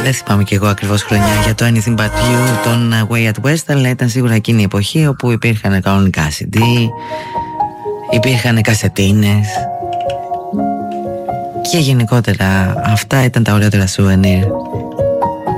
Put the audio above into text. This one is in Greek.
Δεν θυμάμαι κι εγώ ακριβώς χρονιά για το Anything But You, τον Way Out West, αλλά ήταν σίγουρα εκείνη η εποχή όπου υπήρχαν κανονικά CD, υπήρχαν κασετίνες και γενικότερα αυτά ήταν τα ωραιότερα souvenir.